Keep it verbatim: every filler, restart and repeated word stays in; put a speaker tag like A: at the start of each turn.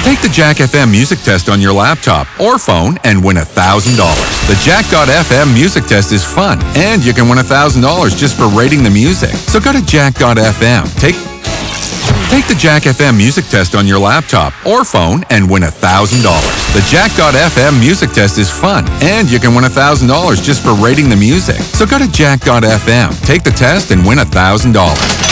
A: Take the Jack F M music test on your laptop or phone and win one thousand dollars. The Jack dot F M music test is fun, and you can win one thousand dollars just for rating the music. So go to Jack dot F M. Take Take the Jack F M music test on your laptop or phone and win one thousand dollars. The Jack dot F M music test is fun, and you can win one thousand dollars just for rating the music. So go to Jack dot F M, take the test, and win one thousand dollars.